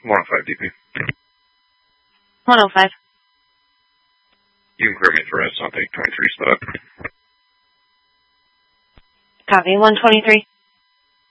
105 DP. 105. You can clear me for us on 823 spot. Copy, 123.